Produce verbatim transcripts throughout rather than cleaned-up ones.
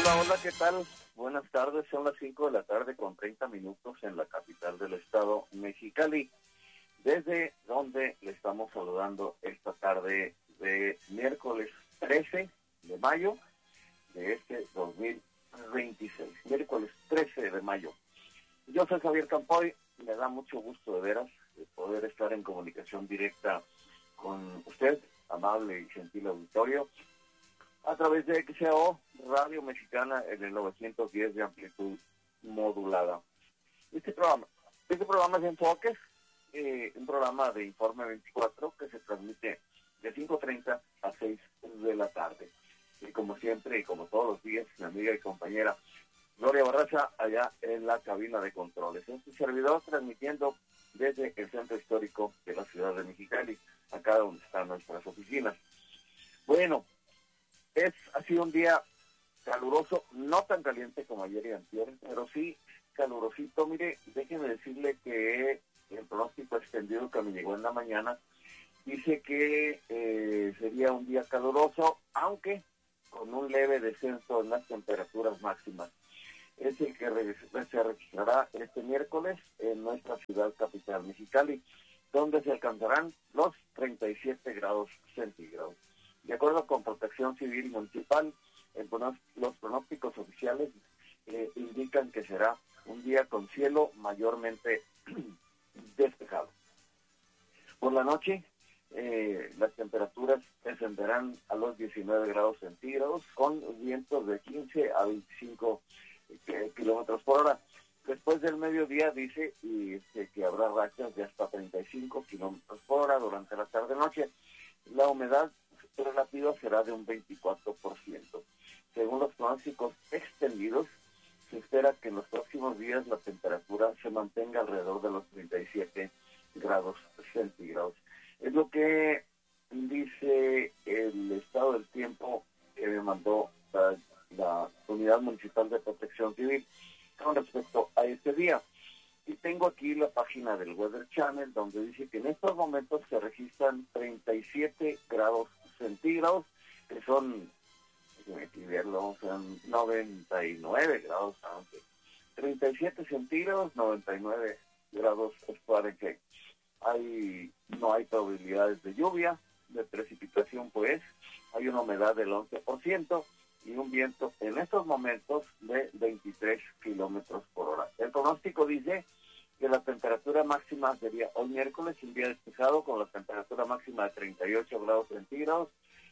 Hola, hola, ¿qué tal? Buenas tardes, son las cinco de la tarde con treinta minutos en la capital del estado, Mexicali, desde donde le estamos saludando esta tarde de miércoles trece de mayo de este dos mil veintiséis, miércoles trece de mayo. Yo soy Javier Campoy, me da mucho gusto de veras de poder estar en comunicación directa con usted, amable y gentil auditorio, a través de X C O, Radio Mexicana, en el novecientos diez de amplitud modulada. Este programa, este programa es Enfoques, eh, un programa de Informe veinticuatro que se transmite de cinco treinta a seis de la tarde. Y como siempre, y como todos los días, mi amiga y compañera Gloria Barraza, allá en la cabina de controles. Este servidor transmitiendo desde el centro histórico de la ciudad de Mexicali, acá donde están nuestras oficinas. Bueno, es ha sido un día caluroso, no tan caliente como ayer y antier, pero sí calurosito. Mire, déjeme decirle que el pronóstico extendido que me llegó en la mañana dice que eh, sería un día caluroso, aunque con un leve descenso en las temperaturas máximas. Es el que se registrará este miércoles en nuestra ciudad capital, Mexicali, donde se alcanzarán los treinta y siete grados centígrados. De acuerdo con Protección Civil Municipal, el pronos- los pronósticos oficiales eh, indican que será un día con cielo mayormente despejado. Por la noche, eh, las temperaturas descenderán a los diecinueve grados centígrados, con vientos de quince a veinticinco eh, kilómetros por hora. Después del mediodía dice y, este, que habrá rachas de hasta treinta y cinco kilómetros por hora durante la tarde-noche. La humedad relativa será de un veinticuatro por ciento. Según los pronósticos extendidos, se espera que en los próximos días la temperatura se mantenga alrededor de los treinta y siete grados centígrados. Es lo que dice el estado del tiempo que me mandó la, la Unidad Municipal de Protección Civil con respecto a este día. Y tengo aquí la página del Weather Channel, donde dice que en estos momentos se registran treinta y siete grados centígrados, que son, déjenme aquí verlo, son noventa y nueve grados, aunque treinta y siete centígrados, noventa y nueve grados Fahrenheit. Hay, no hay probabilidades de lluvia, de precipitación, pues hay una humedad del once por ciento y un viento en estos momentos de veintitrés kilómetros por hora. El pronóstico dice que la temperatura máxima sería hoy miércoles, un día despejado, con la temperatura máxima de treinta y ocho grados centígrados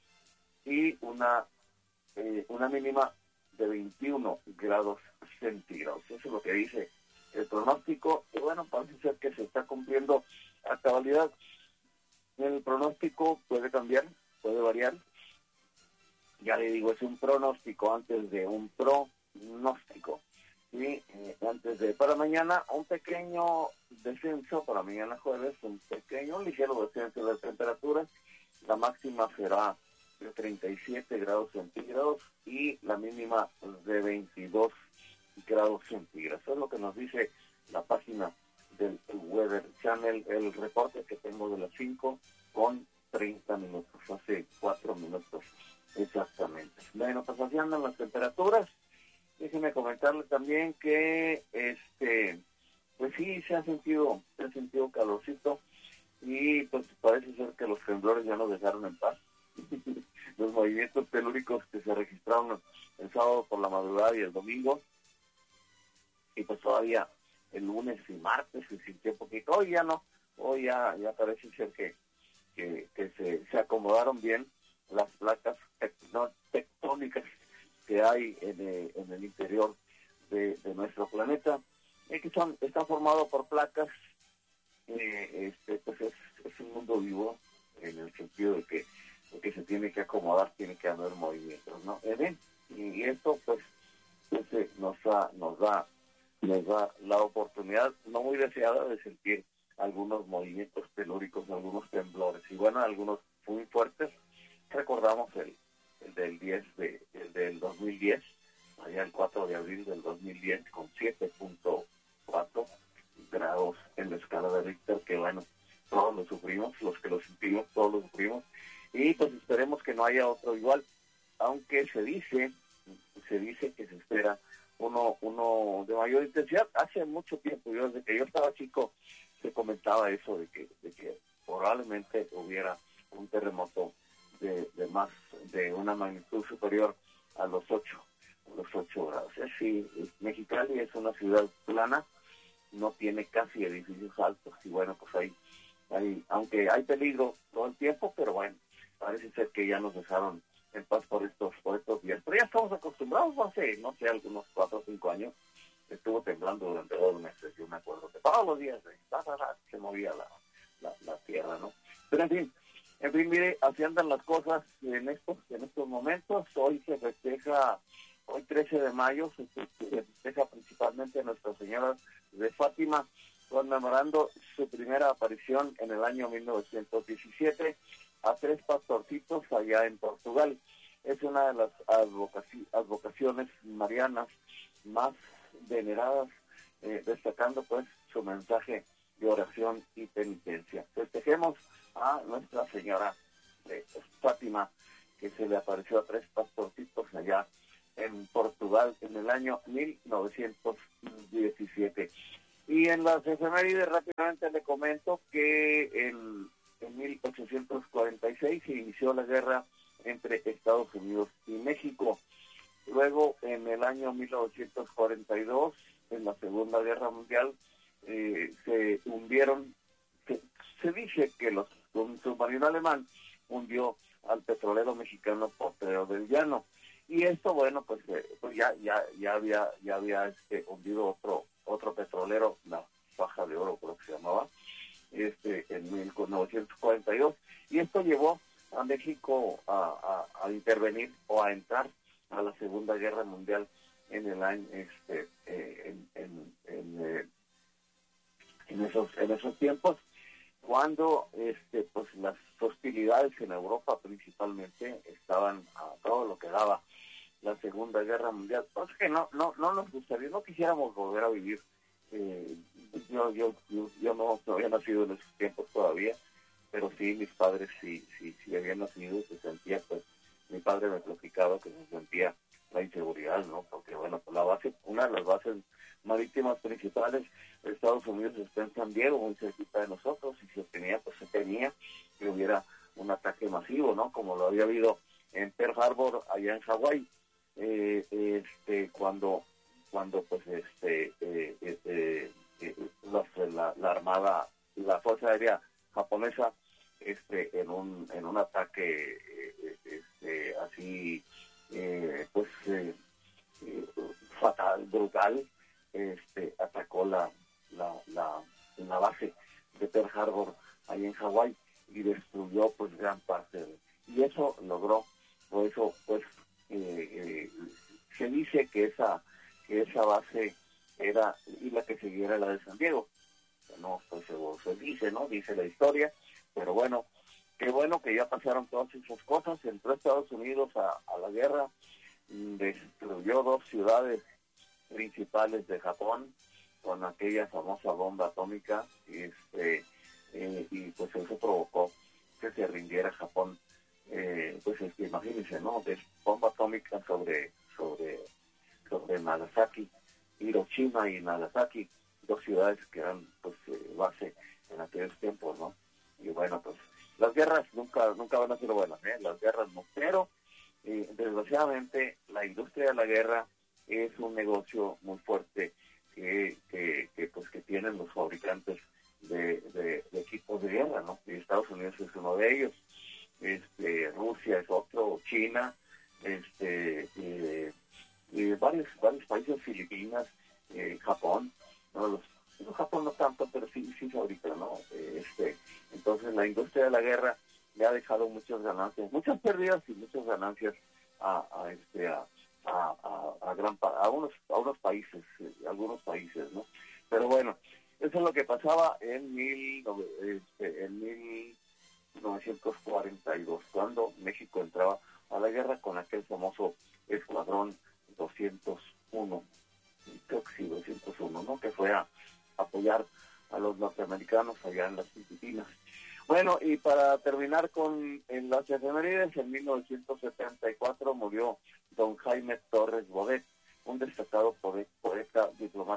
y una, eh, una mínima de veintiuno grados centígrados. Eso es lo que dice el pronóstico, y bueno, parece ser que se está cumpliendo a cabalidad. El pronóstico puede cambiar, puede variar. Ya le digo, es un pronóstico antes de un pronóstico. Y eh, antes de, para mañana, un pequeño descenso, para mañana jueves, un pequeño, un ligero descenso de temperaturas. La máxima será de treinta y siete grados centígrados y la mínima de veintidós grados centígrados. Eso es lo que nos dice la página del Weather Channel, el reporte que tengo de las cinco con treinta minutos, hace cuatro minutos exactamente. Bueno, pues así andan las temperaturas. Déjenme comentarle también que este pues sí se ha sentido, se ha sentido calorcito y pues parece ser que los temblores ya nos dejaron en paz. Los movimientos telúricos que se registraron el sábado por la madrugada y el domingo, y pues todavía el lunes y martes se sintió un poquito. Hoy ya no, hoy ya, ya parece ser que, que, que se, se acomodaron bien las placas tecno, tectónicas que hay en, eh, en el interior de, de nuestro planeta, eh, que son, está formado por placas, eh, este, pues es, es un mundo vivo, en el sentido de que, de que se tiene que acomodar, tiene que haber movimientos, ¿no? Eh, y, y esto pues, pues eh, nos da, nos da, nos da la oportunidad no muy deseada de sentir algunos movimientos telúricos, algunos temblores, y bueno, algunos muy fuertes. Recordamos el, el del diez de, el del dos mil diez, allá el cuatro de abril del dos mil diez, con siete punto cuatro grados en la escala de Richter, que bueno, todos lo sufrimos, los que lo sentimos, todos lo sufrimos, y pues esperemos que no haya otro igual, aunque se dice, se dice que se de mayor intensidad. Hace mucho tiempo, yo desde que yo estaba chico, se comentaba eso de que, de que probablemente hubiera un terremoto de, de más, de una magnitud superior a los ocho, a los ocho grados. Es decir, Mexicali es una ciudad plana, no tiene casi edificios altos, y bueno, pues ahí, ahí, aunque hay peligro todo el tiempo, pero bueno, parece ser que ya nos dejaron en paz por estos, por estos días. Pero ya estamos acostumbrados, no sé, no sé, algunos cuatro o cinco años, estuvo temblando durante dos meses, yo me acuerdo que todos los días eh, da, da, da, se movía la, la, la tierra, ¿no? Pero en fin, en fin, mire, así andan las cosas en estos, en estos momentos. Hoy se festeja, hoy trece de mayo, se, se festeja principalmente a Nuestra Señora de Fátima, conmemorando su primera aparición en el año mil novecientos diecisiete a tres pastorcitos allá en Portugal. Es una de las advocaci- advocaciones marianas más veneradas, eh, destacando pues su mensaje de oración y penitencia. Festejemos a Nuestra Señora de Fátima, que se le apareció a tres pastorcitos allá en Portugal en el año mil novecientos diecisiete. Y en las efemérides rápidamente le comento que el, en mil ochocientos cuarenta y seis se inició la guerra entre Estados Unidos y México. Luego, en el año mil novecientos cuarenta y dos, en la Segunda Guerra Mundial, eh, se hundieron, se, se dice que los, un submarino alemán hundió al petrolero mexicano Potrero del Llano. Y esto, bueno, pues, eh, pues ya, ya, ya había, ya había este, hundido otro, otro petrolero, la Faja de Oro, creo que se llamaba, este, en mil novecientos cuarenta y dos. Y esto llevó a México a, a, a intervenir o a entrar a la Segunda Guerra Mundial en el año, este, eh, en, en, en, eh, en esos, en esos tiempos, cuando este, pues las hostilidades en Europa principalmente estaban a todo lo que daba la Segunda Guerra Mundial. Pues que no, no, no nos gustaría, no quisiéramos volver a vivir. Eh, yo, yo, yo, yo no, no había nacido en esos tiempos todavía, pero sí, mis padres sí, sí, sí habían nacido, se sentía, pues, mi padre me platicaba que se sentía la inseguridad, ¿no? Porque, bueno, pues la base, una de las bases marítimas principales de Estados Unidos está en San Diego, muy cerquita de nosotros, y si se tenía, pues se tenía que hubiera un ataque masivo, ¿no? Como lo había habido en Pearl Harbor, allá en Hawái, eh, este, cuando, cuando, pues, este, eh, eh, eh, la, la, la Armada, la Fuerza Aérea japonesa, este, en un, en un ataque, eh, este, así, eh, pues, eh, eh, fatal, brutal, este, atacó la, la, la, la base de Pearl Harbor ahí en Hawái y destruyó, pues, gran parte de, y eso logró, por eso, pues, eh, eh, se dice que esa, que esa base era, y la que siguiera la de San Diego. No estoy seguro, se dice, ¿no? Dice la historia, pero bueno, qué bueno que ya pasaron todas esas cosas. Entró Estados Unidos a, a la guerra, destruyó dos ciudades principales de Japón con aquella famosa bomba atómica, este, eh, y pues eso provocó que se rindiera Japón. Eh, pues es que imagínense, ¿no? De bomba atómica sobre, sobre, sobre Nagasaki, Hiroshima y Nagasaki, dos ciudades que eran, pues, eh, base en aquellos tiempos, ¿no? Y bueno, pues las guerras nunca nunca van a ser buenas, ¿eh? Las guerras no, pero eh, desgraciadamente la industria de la guerra es un negocio muy fuerte que, que, que pues que tienen los fabricantes de, de, de equipos de guerra, ¿no? Y Estados Unidos es uno de ellos, este, Rusia es otro, China, este, eh, eh, varios varios países, Filipinas, eh, Japón, ¿no? Los, no, Japón no tanto, pero sí, sí fabrica, ¿no? Eh, este, entonces la industria de la guerra le ha dejado muchas ganancias, muchas pérdidas y muchas ganancias a, a este a, a, a, a gran a unos a unos países, eh, algunos países, ¿no? Pero bueno, eso es lo que pasaba en mil este, en mil novecientos cuarenta y dos, cuando México entraba a la guerra con aquel famoso escuadrón doscientos uno, creo que sí, doscientos uno, ¿no? Que fue a apoyar a los norteamericanos allá en las Filipinas. Bueno, y para terminar con en las efemérides, en mil novecientos setenta y cuatro murió don Jaime Torres Bodet, un destacado poeta, diplomático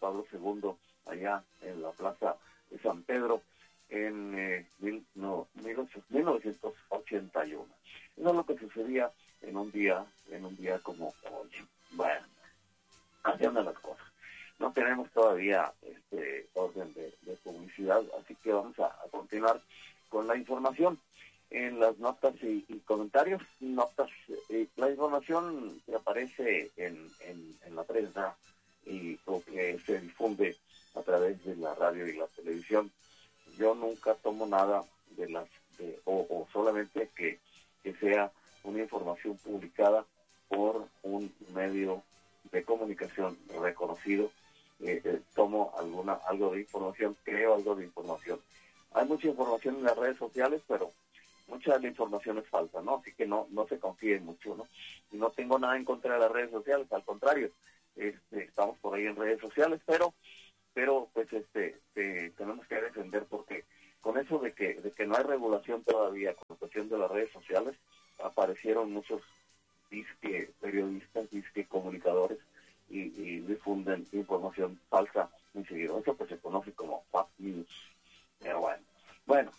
Pablo segundo, allá en la plaza de San Pedro, en eh, mil, no, mil novecientos ochenta y uno. Eso es lo que sucedía en un día, en un día como hoy. Bueno, haciendo las cosas. No tenemos todavía este orden de, de publicidad, así que vamos a, a continuar con la información. En las notas y, y comentarios, notas, eh, la información que aparece en, en, en la prensa y o que se difunde a través de la radio y la televisión, yo nunca tomo nada de las de, o, o solamente que, que sea una información publicada por un medio de comunicación reconocido. Eh, eh, tomo alguna algo de información, creo algo de información. Hay mucha información en las redes sociales, pero mucha de la información es falsa, ¿no? Así que no no se confíen mucho, ¿no? Y no tengo nada en contra de las redes sociales, al contrario, este, estamos por ahí en redes sociales, pero pero pues este eh, tenemos que defender, porque con eso de que de que no hay regulación todavía con la cuestión de las redes sociales, aparecieron muchos disque periodistas, disque comunicadores y, y difunden información falsa muy seguido. Eso pues se conoce como fake news. Pero bueno, bueno.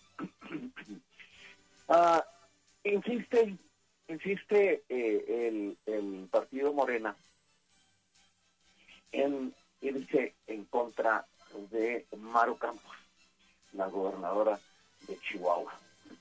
Uh, insiste, insiste eh, el, el partido Morena en irse en contra de Maru Campos, la gobernadora de Chihuahua.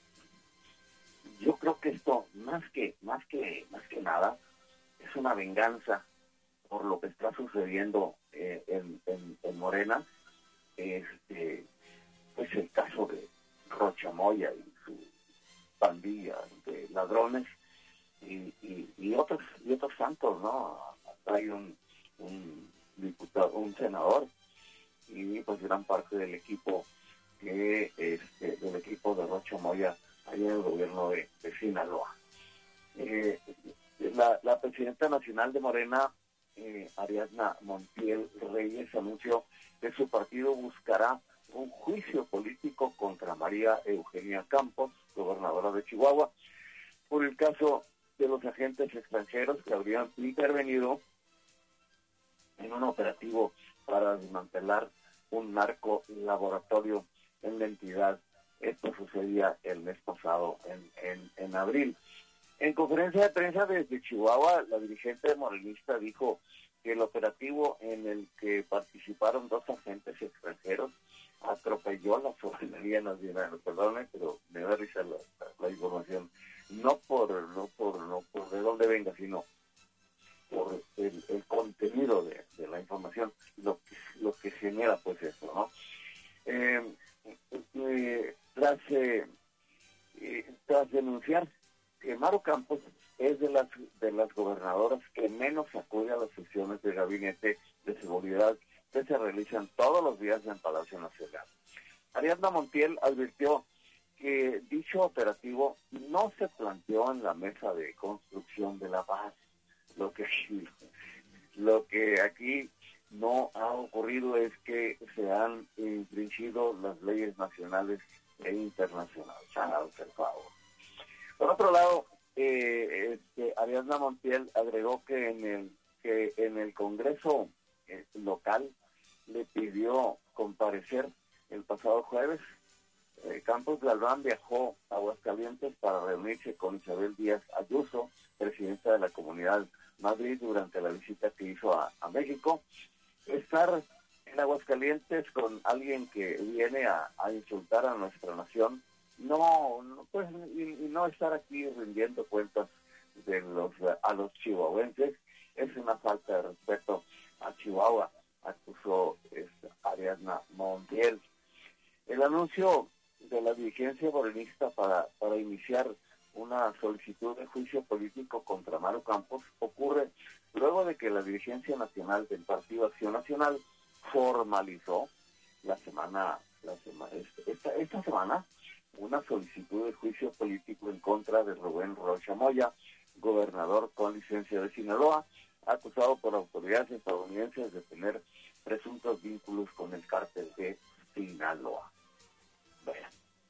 Yo creo que esto, más que, más que, más que nada, es una venganza por lo que está sucediendo eh, en, en, en Morena. Este, pues el caso de Rocha Moya y su pandilla de ladrones y, y, y otros y otros santos, ¿no? Hay un, un diputado, un senador y pues gran parte del equipo que este del equipo de Rocha Moya allá en el gobierno de, de Sinaloa. Eh, la, la presidenta nacional de Morena, eh, Ariadna Montiel Reyes, anunció que su partido buscará un juicio político contra María Eugenia Campos, gobernadora de Chihuahua, por el caso de los agentes extranjeros que habrían intervenido en un operativo para desmantelar un narco laboratorio en la entidad. Esto sucedía el mes pasado, en, en, en abril. En conferencia de prensa desde Chihuahua, la dirigente morenista dijo que el operativo en el que participaron dos agentes extranjeros atropelló la soberanía nacional. Perdone, pero me da risa la, la, la información. No por, no por, no por de dónde venga, sino por el, el contenido de, de la información, lo que, lo que genera pues eso, ¿no? Eh, eh, tras, eh, eh, tras denunciar que Maru Campos es de las de las gobernadoras que menos acude a las sesiones de gabinete de seguridad que se realizan todos los días en Palacio Nacional. Ariadna Montiel advirtió que dicho operativo no se planteó en la mesa de construcción de la paz. Lo que, lo que aquí no ha ocurrido es que se han infringido las leyes nacionales e internacionales. Háganse el favor. Por otro lado, eh, este, Ariadna Montiel agregó que en el que en el Congreso eh, local le pidió comparecer el pasado jueves. Eh, Campos Galván viajó a Aguascalientes para reunirse con Isabel Díaz Ayuso, presidenta de la Comunidad Madrid, durante la visita que hizo a, a México. Estar en Aguascalientes con alguien que viene a, a insultar a nuestra nación, no, no pues y, y no estar aquí rindiendo cuentas de los a los chihuahuenses es una falta de respeto a Chihuahua, acusó esta Ariadna Montiel. El anuncio de la dirigencia morenista para, para iniciar una solicitud de juicio político contra Maru Campos ocurre luego de que la dirigencia nacional del Partido Acción Nacional formalizó la semana, la semana esta, esta semana una solicitud de juicio político en contra de Rubén Rocha Moya, gobernador con licencia de Sinaloa, acusado por autoridades estadounidenses de tener presuntos vínculos con el cártel de Sinaloa. Bueno,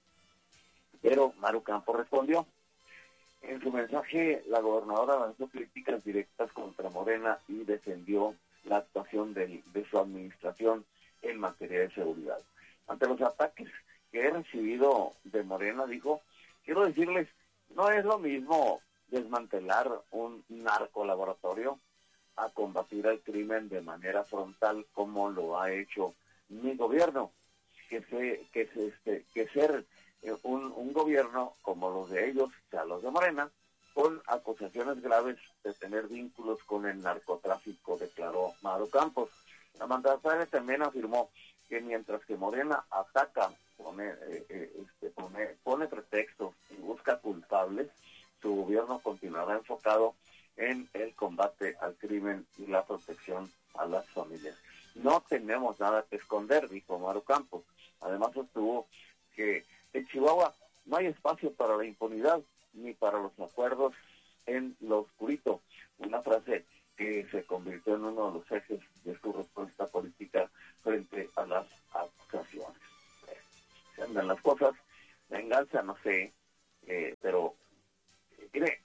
pero Maru Campos respondió. En su mensaje, la gobernadora lanzó críticas directas contra Morena y defendió la actuación de, de su administración en materia de seguridad. Ante los ataques que he recibido de Morena, dijo, quiero decirles, no es lo mismo desmantelar un narcolaboratorio a combatir el crimen de manera frontal como lo ha hecho mi gobierno, que se, que se, este, que ser eh, un, un gobierno como los de ellos, o sea, los de Morena, con acusaciones graves de tener vínculos con el narcotráfico, declaró Maru Campos. La mandataria también afirmó que mientras que Morena ataca, pone, eh, eh, este, pone, pone pretextos y busca culpables, su gobierno continuará enfocado en el combate al crimen y la protección a las familias. No tenemos nada que esconder, dijo Maru Campos. Además sostuvo que en Chihuahua no hay espacio para la impunidad ni para los acuerdos en lo oscurito. Una frase que se convirtió en uno de los ejes de su respuesta política frente a las acusaciones. Se andan las cosas, venganza no sé, eh, pero eh, mire,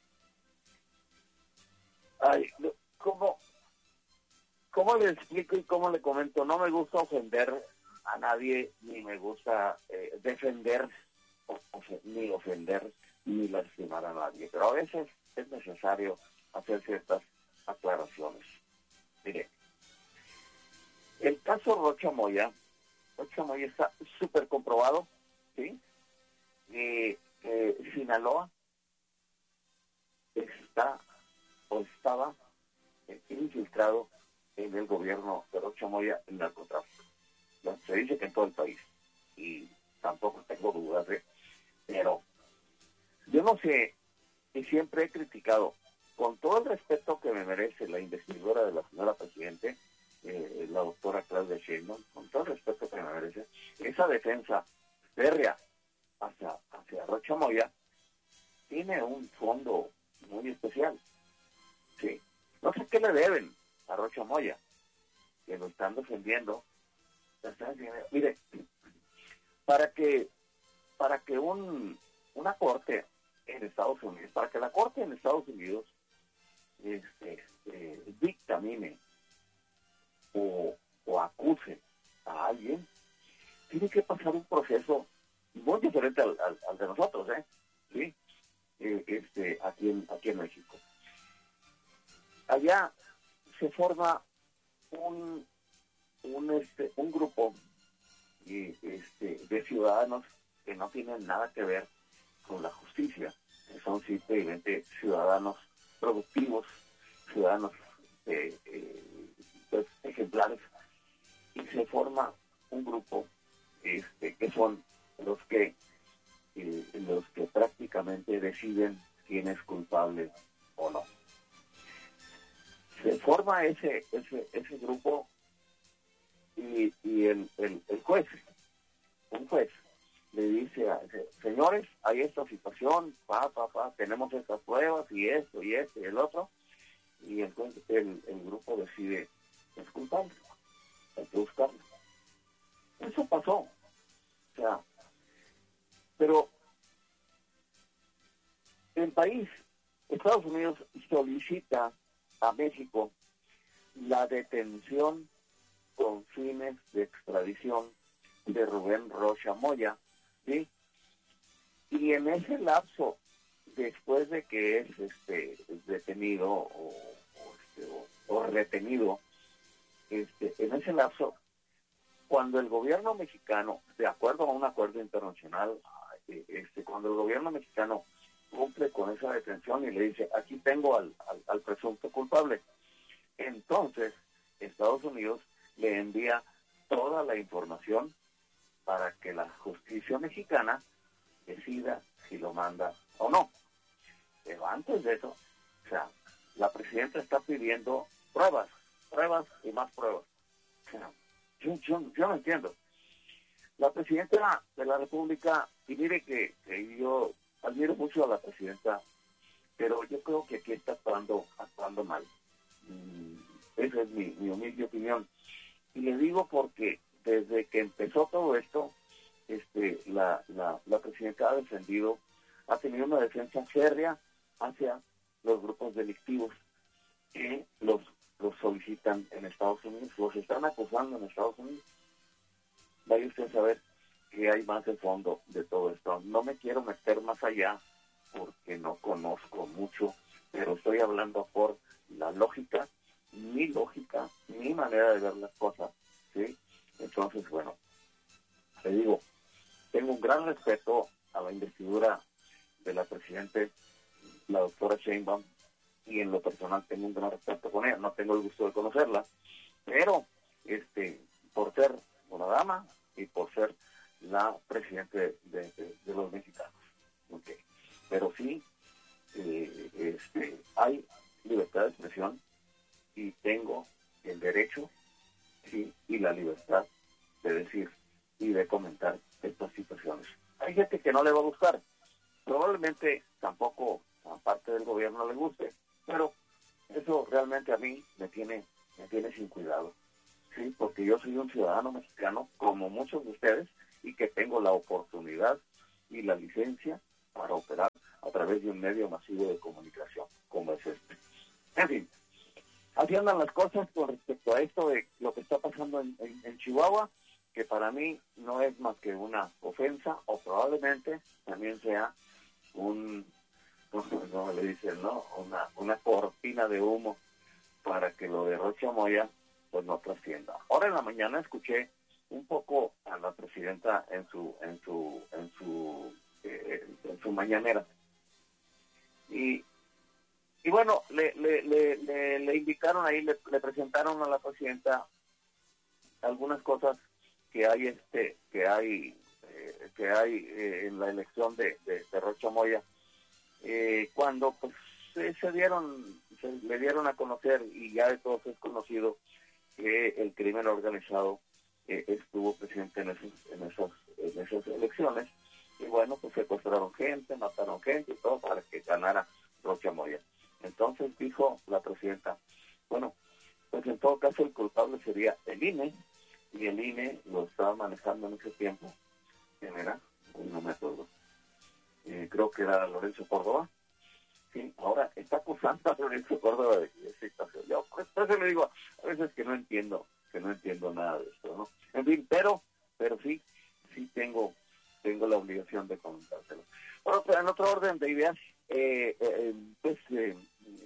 ay, ¿cómo, ¿cómo le explico y cómo le comento? No me gusta ofender a nadie, ni me gusta eh, defender, o, o, ni ofender, ni lastimar a nadie, pero a veces es necesario hacer ciertas aclaraciones. Mire, el caso Rocha Moya, Rocha Moya está súper comprobado, ¿sí? Eh, eh, Sinaloa está o estaba eh, infiltrado en el gobierno de Rocha Moya en narcotráfico. ¿No? Se dice que en todo el país, y tampoco tengo dudas de, pero yo no sé, y siempre he criticado, con todo el respeto que me merece la investidura de la señora Presidente, eh, la doctora Claudia Sheinbaum, con todo el respeto que me merece, esa defensa férrea hacia, hacia Rocha Moya tiene un fondo muy especial. Sí. No sé qué le deben a Rocha Moya, que lo están defendiendo. Lo están defendiendo. Mire, para que, para que un, una corte en Estados Unidos, para que la corte en Estados Unidos este, eh, dictamine o, o acuse a alguien, tiene que pasar un proceso muy diferente al, al, al de nosotros, ¿eh? ¿Sí? Eh, este, aquí en, aquí en México. Allá se forma un, un, este, un grupo eh, este, de ciudadanos que no tienen nada que ver con la justicia, que son simplemente ciudadanos productivos, ciudadanos eh, eh, pues, ejemplares, y se forma un grupo este, que son los que eh, los que prácticamente deciden quién es culpable o no. Se forma ese ese ese grupo y, y el, el, el juez, un juez, le dice a señores, hay esta situación, pa, pa, pa, tenemos estas pruebas y esto y esto y el otro, y entonces el, el grupo decide es culpable, hay que buscarlo. Eso pasó, o sea, pero el país, Estados Unidos, solicita a México la detención con fines de extradición de Rubén Rocha Moya, ¿sí? Y en ese lapso, después de que es este detenido o, o, este, o, o retenido, este, en ese lapso, cuando el gobierno mexicano, de acuerdo a un acuerdo internacional, este, cuando el gobierno mexicano cumple con esa detención y le dice, aquí tengo al, al, al presunto culpable, entonces Estados Unidos le envía toda la información para que la justicia mexicana decida si lo manda o no. Pero antes de eso, o sea, la presidenta está pidiendo pruebas, pruebas y más pruebas. O sea, yo, yo, yo no entiendo. La presidenta de la República, y mire que, que yo admiro mucho a la presidenta, pero yo creo que aquí está actuando, actuando mal. Mm, esa es mi, mi humilde opinión. Y le digo porque desde que empezó todo esto, este, la, la, la presidenta ha defendido, ha tenido una defensa férrea hacia los grupos delictivos que los, los solicitan Estados Unidos. Vaya usted a saber que hay más de fondo de todo esto. No me quiero meter más allá porque no conozco mucho, pero estoy hablando por la lógica, mi lógica, mi manera de ver las cosas, ¿sí? Entonces, bueno, te digo, tengo un gran respeto a la investidura de la presidenta, la doctora Sheinbaum, y en lo personal tengo un gran respeto con ella. No tengo el gusto de conocerla, pero este, por ser una dama y por ser la presidenta de, de, de, de los mexicanos. Okay. Pero sí, eh, este, hay libertad de expresión y tengo el derecho, sí, y la libertad de decir y de comentar estas situaciones. Hay gente que no le va a gustar, probablemente tampoco a parte del gobierno le guste, pero eso realmente a mí me tiene, me tiene sin cuidado, sí, porque yo soy un ciudadano mexicano como muchos de ustedes y que tengo la oportunidad y la licencia para operar a través de un medio masivo de comunicación como es este. En fin, así andan las cosas con respecto a esto de lo que está pasando en, en, en Chihuahua, que para mí no es más que una ofensa, o probablemente también sea un, como le dicen, ¿no? Una, una cortina de humo para que lo de Rocha Moya pues no trascienda. Ahora en la mañana escuché un poco a la presidenta en su en su en su eh, en su mañanera y y bueno le le le, le, le indicaron ahí le, le presentaron a la presidenta algunas cosas que hay este que hay eh, que hay eh, en la elección de, de, de Rocha Moya eh, cuando pues se, se dieron se le dieron a conocer y ya de todos es conocido que el crimen organizado eh, estuvo presente en esos, en esas en esas elecciones y bueno pues secuestraron gente, mataron gente y todo para que ganara Rocha Moya. Entonces dijo la presidenta, bueno, pues en todo caso el culpable sería el I N E y el I N E lo estaba manejando en ese tiempo. ¿Quién era? No me acuerdo. Eh, creo que era Lorenzo Córdoba. Sí, ahora está acusando a Lorenzo Córdoba de esa situación. Yo pues, entonces le digo, a veces que no entiendo, que no entiendo nada de esto, ¿no? En fin, pero, pero sí, sí tengo, tengo la obligación de comentárselo. Bueno, pero en otro orden de ideas, eh, eh, pues eh,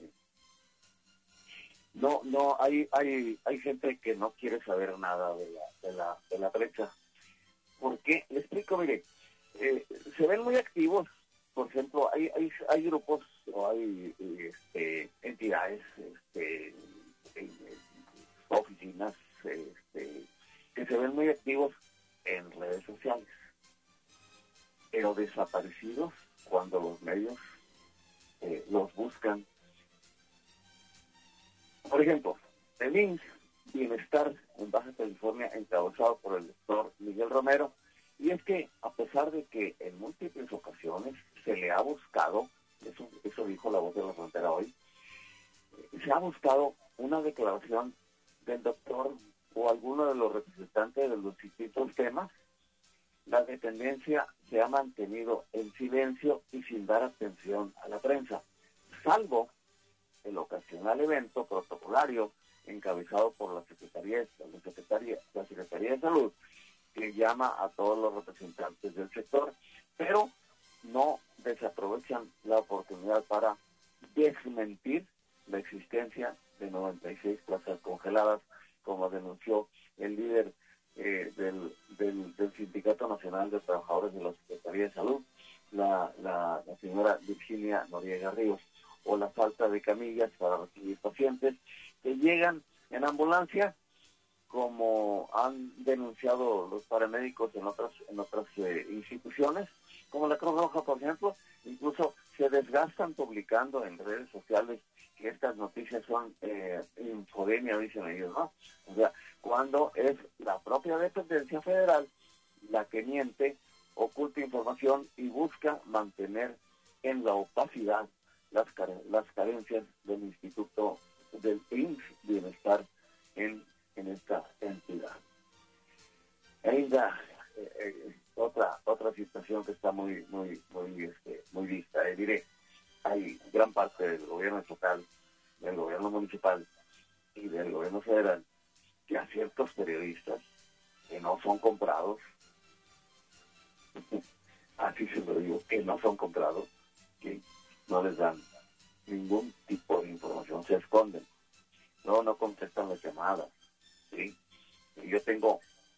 no, no, hay, hay, hay gente que no quiere saber nada de la, de la, de la brecha. ¿Por qué? Le explico, mire, eh, se ven muy activos. Por ejemplo, hay hay, hay grupos o hay este, entidades, este, oficinas este, que se ven muy activos en redes sociales, pero desaparecidos cuando los medios eh, los buscan. Por ejemplo, el I M S S, Bienestar en Baja California, encabezado por el doctor Miguel Romero, y es que a pesar de que en múltiples ocasiones se le ha buscado, eso, eso dijo la Voz de la Frontera hoy, se ha buscado una declaración del doctor o alguno de los representantes de los distintos temas, la dependencia se ha mantenido en silencio y sin dar atención a la prensa, salvo el ocasional evento protocolario encabezado por la Secretaría, la Secretaría, la Secretaría de Salud, que llama a todos los representantes del sector, pero no desaprovechan la oportunidad para desmentir la existencia de noventa y seis plazas congeladas, como denunció el líder eh, del, del, del Sindicato Nacional de Trabajadores de la Secretaría de Salud, la, la, la señora Virginia Noriega Ríos, o la falta de camillas para recibir pacientes que llegan en ambulancia, como han denunciado los paramédicos en otras en otras eh, instituciones, como la Cruz Roja, por ejemplo. Incluso se desgastan publicando en redes sociales que estas noticias son eh, infodemia, dicen ellos, ¿no? O sea, cuando es la propia dependencia federal la que miente, oculta información y busca mantener en la opacidad las, care- las carencias del Instituto del I M S S Bienestar en, en esta entidad. Ainda eh, eh, otra otra situación que está muy muy muy este, muy vista, eh, diré, hay gran parte del gobierno estatal, del gobierno municipal y del gobierno federal que a ciertos periodistas que no son comprados, así se lo digo, que no son comprados, que no les dan ningún tipo de información, se esconden, no, no contestan las llamadas, ¿sí? Y yo tengo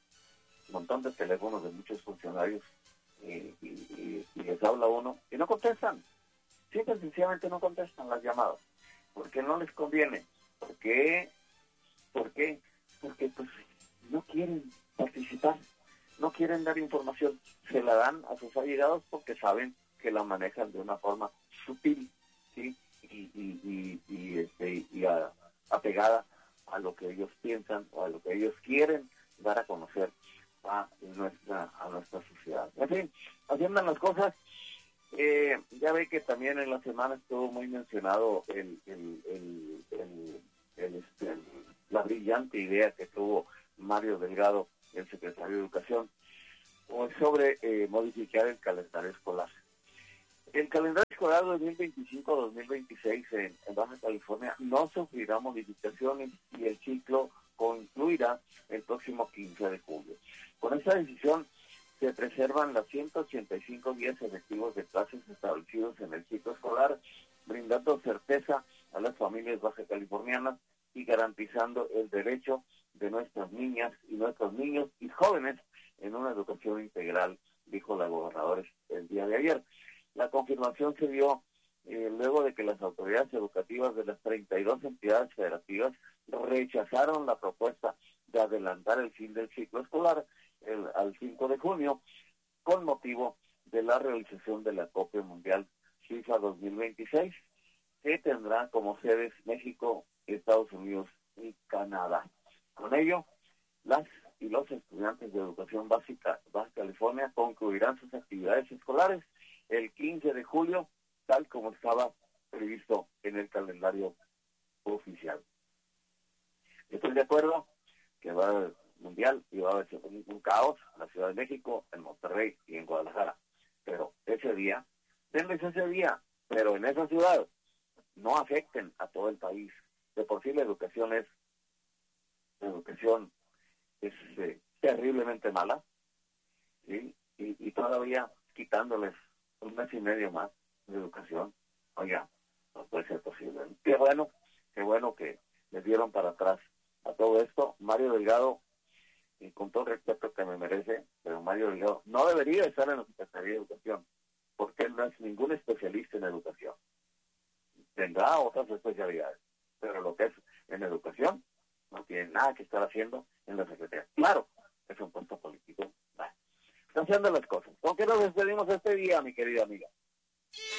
un montón de teléfonos de muchos funcionarios y, y, y, y les habla uno y no contestan, simple y sencillamente no contestan las llamadas, porque no les conviene. ¿Por qué? ¿Por qué? Porque pues no quieren participar, no quieren dar información, se la dan a sus allegados porque saben que la manejan de una forma sutil, ¿sí? Y, y, y, y, este, y a, apegada a lo que ellos piensan o a lo que ellos quieren dar a conocer a nuestra a nuestra sociedad. En fin, haciendo las cosas, eh, ya ve que también en la semana estuvo muy mencionado el, el, el, el, el, este, el la brillante idea que tuvo Mario Delgado, el secretario de Educación, sobre eh, modificar el calendario escolar. El calendario escolar dos mil veinticinco dos mil veintiséis en, en Baja California no sufrirá modificaciones y el ciclo concluirá el próximo quince de julio. Con esta decisión se preservan los ciento ochenta y cinco días efectivos de clases establecidos en el ciclo escolar, brindando certeza a las familias baja californianas y garantizando el derecho de nuestras niñas y nuestros niños y jóvenes en una educación integral, dijo la gobernadora el día de ayer. La confirmación se dio eh, luego de que las autoridades educativas de las treinta y dos entidades federativas rechazaron la propuesta de adelantar el fin del ciclo escolar el, al cinco de junio con motivo de la realización de la Copa Mundial FIFA dos mil veintiséis, que tendrá como sedes México, Estados Unidos y Canadá. Con ello, las y los estudiantes de educación básica Baja California concluirán sus actividades escolares el quince de julio, tal como estaba previsto en el calendario oficial. Estoy de acuerdo que va a haber mundial y va a haber un, un caos en la Ciudad de México, en Monterrey y en Guadalajara, pero ese día, denles ese día, pero en esa ciudad no afecten a todo el país. De por sí la educación es la educación es eh, terriblemente mala, ¿sí? y, y todavía quitándoles un mes y medio más de educación, oiga, no puede ser posible. Qué bueno, qué bueno que le dieron para atrás a todo esto. Mario Delgado, y con todo el respeto que me merece, pero Mario Delgado no debería estar en la Secretaría de Educación, porque él no es ningún especialista en educación. Tendrá otras especialidades, pero lo que es en educación no tiene nada que estar haciendo en la Secretaría. Claro, es un puesto político. Bueno, está haciendo las cosas. ¿Con qué nos despedimos este día, mi querida amiga?